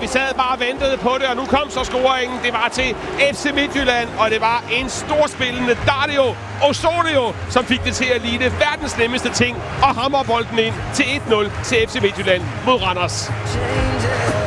vi sad bare og ventede på det, og nu kom så scoringen. Det var til FC Midtjylland, og det var en storspillende Dario Osorio, som fik det til at ligne verdens nemmeste ting, og hammer bolden ind til 1-0 til FC Midtjylland mod Randers.